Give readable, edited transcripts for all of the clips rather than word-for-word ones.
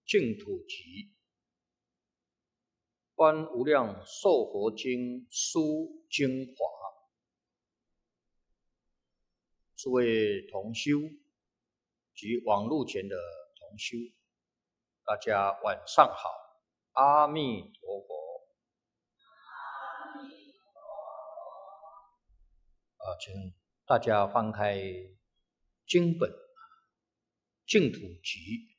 净土集观无量寿佛经书精华。诸位同修及网络前的同修，大家晚上好，阿弥陀佛。请大家翻开经本净土集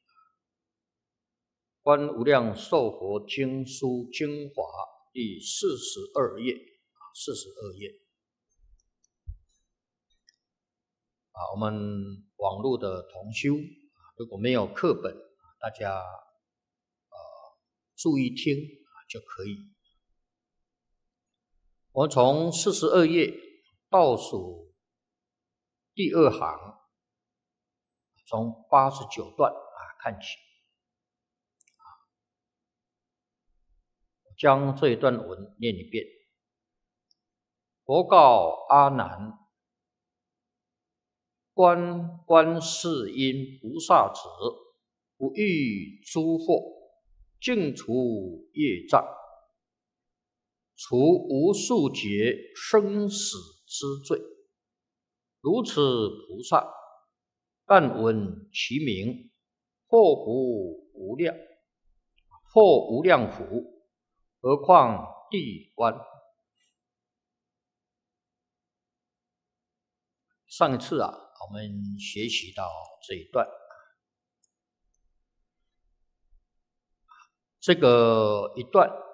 观无量寿佛经书精华第42页，42页。我们网络的同修，如果没有课本，大家注意听就可以。我们从42页倒数第二行，从89段看起。将这一段文念一遍。佛告阿难：观世音菩萨者，不欲诸惑，净除业障，除无数劫生死之罪。如此菩萨，但闻其名，祸福无量，祸无量苦。何况地观。上一次我们学习到这一段，这个一段